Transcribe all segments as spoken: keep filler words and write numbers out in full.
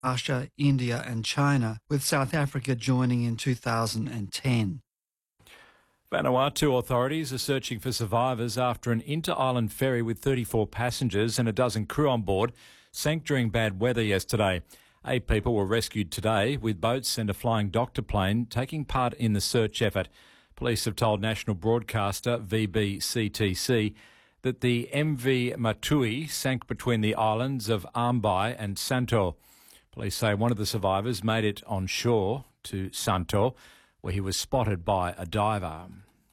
Russia, India and China, with South Africa joining in two thousand ten. Vanuatu authorities are searching for survivors after an inter-island ferry with thirty-four passengers and a dozen crew on board sank during bad weather yesterday. Eight people were rescued today, with boats and a flying doctor plane taking part in the search effort. Police have told national broadcaster V B C T C that the M V Matui sank between the islands of Ambai and Santo. Police say one of the survivors made it on shore to Santo, where he was spotted by a diver.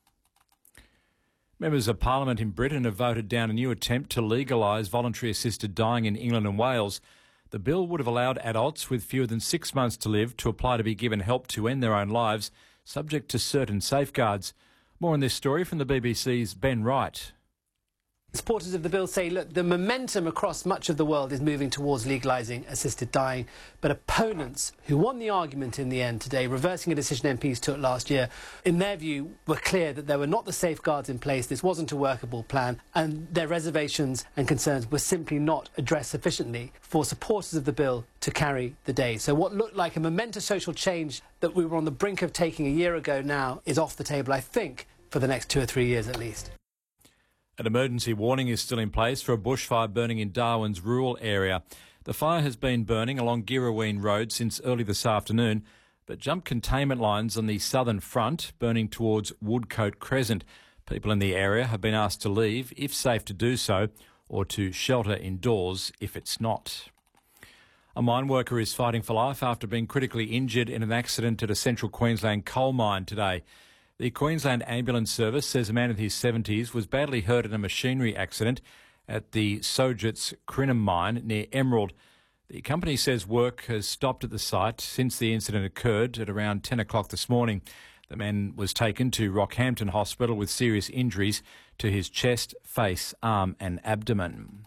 Members of Parliament in Britain have voted down a new attempt to legalise voluntary assisted dying in England and Wales. The bill would have allowed adults with fewer than six months to live to apply to be given help to end their own lives, subject to certain safeguards. More on this story from the B B C's Ben Wright. Supporters of the bill say, look, the momentum across much of the world is moving towards legalising assisted dying, but opponents who won the argument in the end today, reversing a decision M Ps took last year, in their view were clear that there were not the safeguards in place, this wasn't a workable plan, and their reservations and concerns were simply not addressed sufficiently for supporters of the bill to carry the day. So what looked like a momentous social change that we were on the brink of taking a year ago now is off the table, I think, for the next two or three years at least. An emergency warning is still in place for a bushfire burning in Darwin's rural area. The fire has been burning along Girraween Road since early this afternoon, but jump containment lines on the southern front burning towards Woodcote Crescent. People in the area have been asked to leave, if safe to do so, or to shelter indoors if it's not. A mine worker is fighting for life after being critically injured in an accident at a central Queensland coal mine today. The Queensland Ambulance Service says a man in his seventies was badly hurt in a machinery accident at the Sojitz Crinum mine near Emerald. The company says work has stopped at the site since the incident occurred at around ten o'clock this morning. The man was taken to Rockhampton Hospital with serious injuries to his chest, face, arm and abdomen.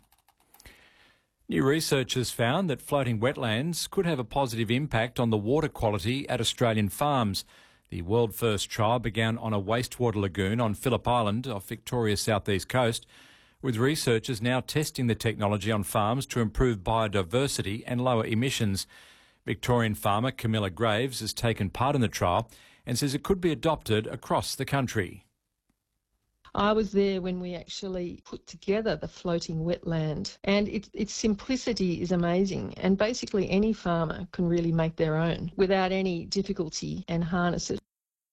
New research has found that floating wetlands could have a positive impact on the water quality at Australian farms. The world-first trial began on a wastewater lagoon on Phillip Island off Victoria's southeast coast, with researchers now testing the technology on farms to improve biodiversity and lower emissions. Victorian farmer Camilla Graves has taken part in the trial and says it could be adopted across the country. I was there when we actually put together the floating wetland, and it, its simplicity is amazing, and basically any farmer can really make their own without any difficulty and harness it.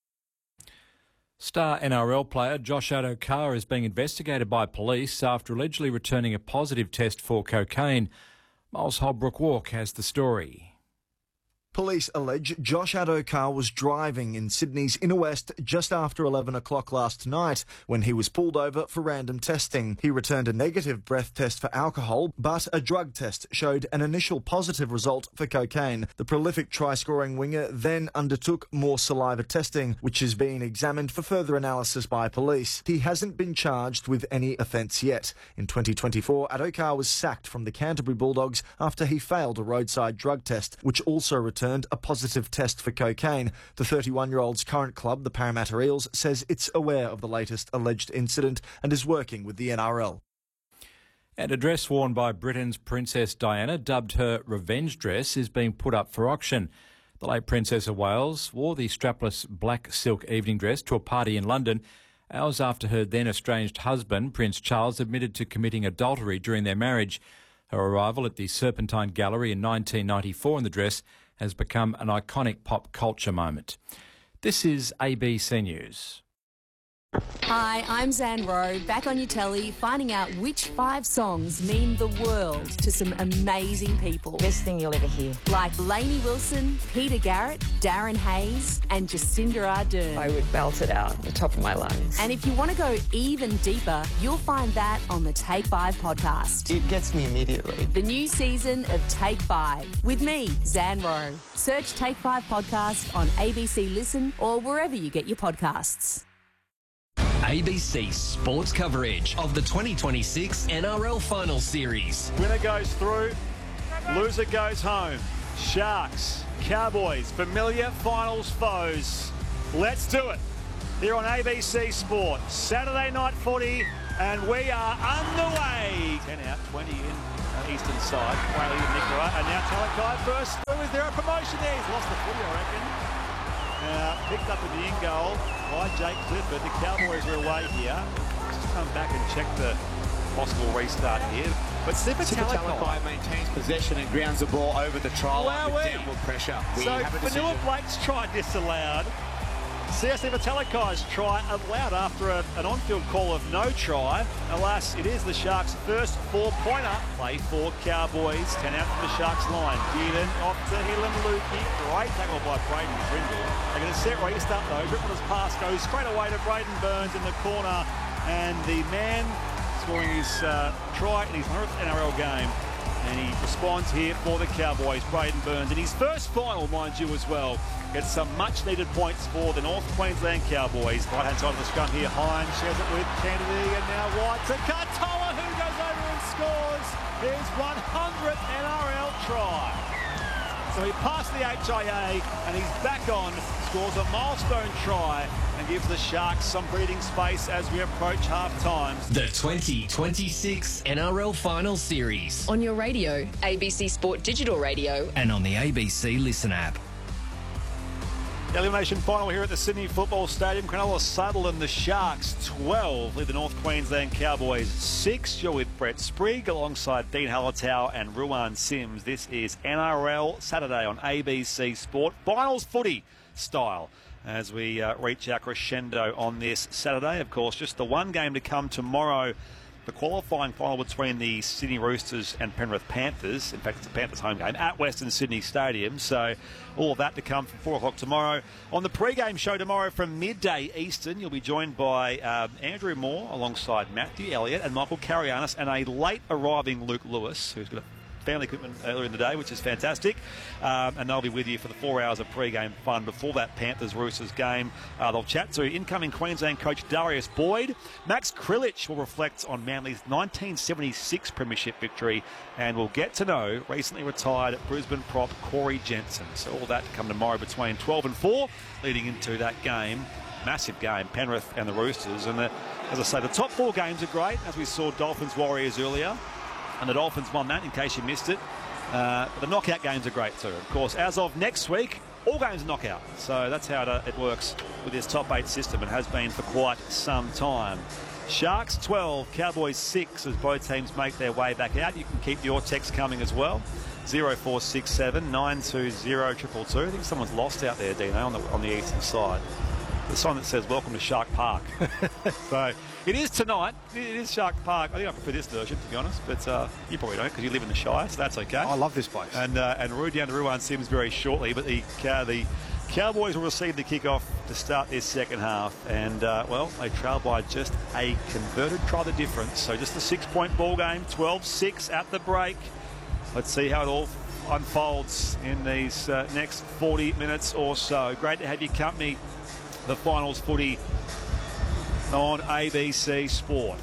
Star N R L player Josh Addo-Carr is being investigated by police after allegedly returning a positive test for cocaine. Miles Holbrook-Walk has the story. Police allege Josh Addo-Carr was driving in Sydney's inner west just after eleven o'clock last night when he was pulled over for random testing. He returned a negative breath test for alcohol, but a drug test showed an initial positive result for cocaine. The prolific try-scoring winger then undertook more saliva testing, which is being examined for further analysis by police. He hasn't been charged with any offence yet. In twenty twenty-four, Addo-Carr was sacked from the Canterbury Bulldogs after he failed a roadside drug test, which also returned a positive test for cocaine. The thirty-one-year-old's current club, the Parramatta Eels, says it's aware of the latest alleged incident and is working with the N R L. And a dress worn by Britain's Princess Diana, dubbed her revenge dress, is being put up for auction. The late Princess of Wales wore the strapless black silk evening dress to a party in London, hours after her then estranged husband, Prince Charles, admitted to committing adultery during their marriage. Her arrival at the Serpentine Gallery in nineteen ninety-four in the dress has become an iconic pop culture moment. This is A B C News. Hi, I'm Zan Rowe, back on your telly, finding out which five songs mean the world to some amazing people. Best thing you'll ever hear. Like Lainey Wilson, Peter Garrett, Darren Hayes and Jacinda Ardern. I would belt it out at the top of my lungs. And if you want to go even deeper, you'll find that on the Take Five podcast. It gets me immediately. The new season of Take Five with me, Zan Rowe. Search Take Five podcast on A B C Listen or wherever you get your podcasts. A B C sports coverage of the twenty twenty-six N R L Final Series. Winner goes through, loser goes home. Sharks, Cowboys, familiar finals foes. Let's do it here on A B C Sport. Saturday night footy, and we are underway. ten out, twenty in. uh, eastern side. Whaley and Nicola, and now Talakai first through. Is there a promotion there? He's lost the footy, I reckon. Uh, picked up with the in goal by Jake Clifford. The Cowboys are away here. Let's just come back and check the possible restart here. But Sifa Talakai maintains possession and grounds the ball over the try line with downward pressure. We so have a decision. Vanilla Blake's try disallowed. Sifa Talakai's try allowed after a, an on-field call of no try. Alas, it is the Sharks' first four-pointer. Play for Cowboys. ten out from the Sharks line. Dearden off to Hillen Lukey. Great tackle by Braden Brindle. They're going to set restart though. Rippler's pass goes straight away to Braden Burns in the corner. And the man scoring his uh, try in his hundredth N R L game. And he responds here for the Cowboys, Braden Burns. In his first final, mind you, as well. Gets some much-needed points for the North Queensland Cowboys. Right-hand side of the scrum here, Hines shares it with Kennedy, and now White to Katoa, who goes over and scores his one hundredth N R L try. So he passed the H I A, and he's back on, scores a milestone try, and gives the Sharks some breathing space as we approach half-time. The twenty twenty-six N R L Final Series. On your radio, A B C Sport Digital Radio. And on the A B C Listen app. The elimination final here at the Sydney Football Stadium. Cronulla Sutherland, the Sharks, twelve. Lead the North Queensland Cowboys, six. You're with Brett Sprigg alongside Dean Hallertau and Ruan Sims. This is N R L Saturday on A B C Sport. Finals footy style as we uh, reach our crescendo on this Saturday. Of course, just the one game to come tomorrow. The qualifying final between the Sydney Roosters and Penrith Panthers. In fact, it's a Panthers home game at Western Sydney Stadium. So all of that to come from four o'clock tomorrow. On the pre-game show tomorrow from midday Eastern, you'll be joined by um, Andrew Moore alongside Matthew Elliott and Michael Carianis and a late arriving Luke Lewis, who's got a family equipment earlier in the day, which is fantastic. Um, and they'll be with you for the four hours of pre-game fun before that Panthers-Roosters game. Uh, they'll chat to incoming Queensland coach Darius Boyd. Max Krilich will reflect on Manly's nineteen seventy-six premiership victory, and we'll get to know recently retired Brisbane prop Corey Jensen. So all that to come tomorrow between twelve and four, leading into that game. Massive game, Penrith and the Roosters. And the, as I say, the top four games are great, as we saw Dolphins-Warriors earlier. And the Dolphins won that, in case you missed it. Uh, the knockout games are great too. Of course, as of next week, all games are knockout. So that's how it, it works with this top eight system. It has been for quite some time. Sharks twelve, Cowboys six as both teams make their way back out. You can keep your text coming as well. zero four six seven nine two zero two two two. I think someone's lost out there, Dino, on the, on the eastern side. The sign that says welcome to Shark Park. So it is tonight. It is Shark Park. I think I prefer this version, to be honest, but uh, you probably don't because you live in the Shire, so that's okay. I love this place. And uh, and we're down to Ruan Sims very shortly, but the uh, the Cowboys will receive the kickoff to start this second half, and uh, well, they trail by just a converted try the difference. So just a six-point ball game, twelve six at the break. Let's see how it all unfolds in these uh, next forty minutes or so. Great to have your company. The finals footy on A B C Sport.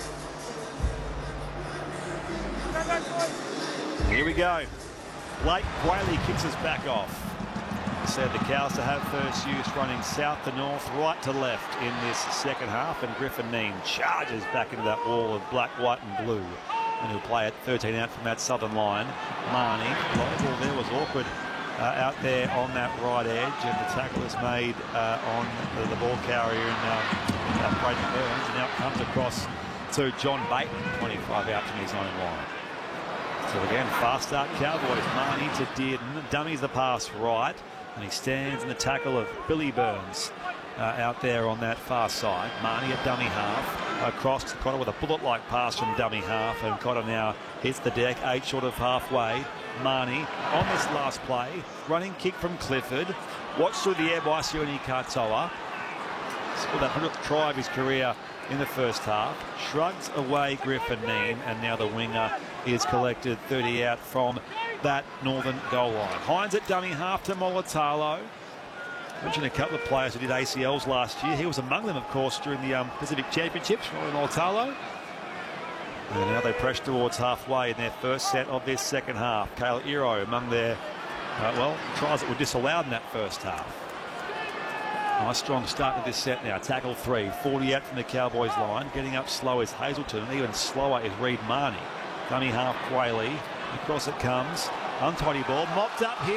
Here we go. Blake Whaley kicks us back off. Said the Cows to have first use, running south to north, right to left in this second half, and Griffin Neame charges back into that wall of black, white and blue, and he'll play it thirteen out from that southern line. Marnie, the ball there was awkward. Uh, out there on that right edge, and the tackle is made uh, on the, the ball carrier in um, uh, Braden Burns, and now it comes across to John Bateman, twenty-five out from his own line. So again, fast start Cowboys. Marnie to Dearden, dummies the pass right, and he stands in the tackle of Billy Burns uh, out there on that far side. Marnie at dummy half, across to Cotter with a bullet-like pass from dummy half, and Cotter now hits the deck, eight short of halfway. Marnie on this last play, running kick from Clifford, watched through the air by Sione Katoa, scored that hundredth try of his career in the first half, shrugs away Griffin Neame, and now the winger is collected thirty out from that northern goal line. Hines at dummy half to Molitalo. Mentioned a couple of players who did A C Ls last year. He was among them, of course, during the um, Pacific Championships, Rory Molitalo. And now they press towards halfway in their first set of this second half. Kale Iro among their, uh, well, tries that were disallowed in that first half. Nice strong start to this set now. Tackle three, forty out from the Cowboys line. Getting up slow is Hazelton, and even slower is Reed Marnie. Dummy half Quayle. Across it comes. Untidy ball. Mopped up here.